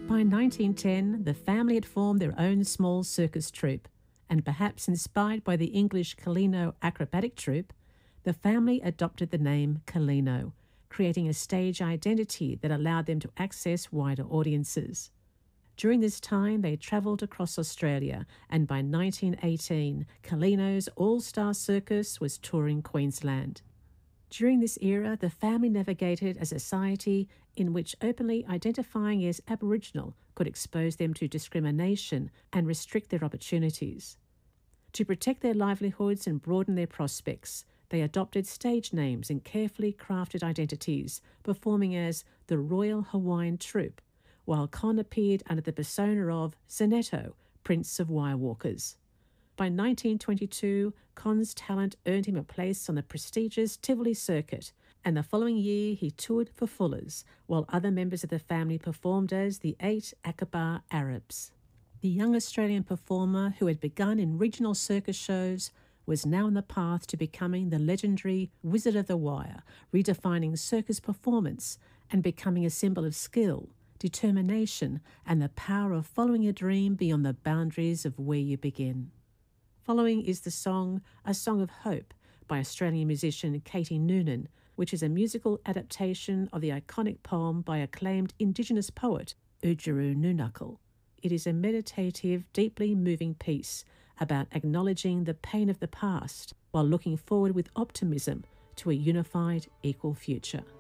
By 1910, the family had formed their own small circus troupe, and perhaps inspired by the English Colino acrobatic troupe, the family adopted the name Colino, creating a stage identity that allowed them to access wider audiences. During this time, they travelled across Australia, and by 1918, Colino's All-Star Circus was touring Queensland. During this era, the family navigated a society in which openly identifying as Aboriginal could expose them to discrimination and restrict their opportunities. To protect their livelihoods and broaden their prospects, they adopted stage names and carefully crafted identities, performing as the Royal Hawaiian Troupe, while Con appeared under the persona of Zanetto, Prince of Wirewalkers. By 1922, Con's talent earned him a place on the prestigious Tivoli circuit, and the following year he toured for Fuller's, while other members of the family performed as the 8 Aqaba Arabs. The young Australian performer, who had begun in regional circus shows, was now on the path to becoming the legendary Wizard of the Wire, redefining circus performance and becoming a symbol of skill, determination, and the power of following a dream beyond the boundaries of where you begin. Following is the song A Song of Hope by Australian musician Katie Noonan, which is a musical adaptation of the iconic poem by acclaimed Indigenous poet Oodgeroo Noonuccal. It is a meditative, deeply moving piece about acknowledging the pain of the past while looking forward with optimism to a unified, equal future.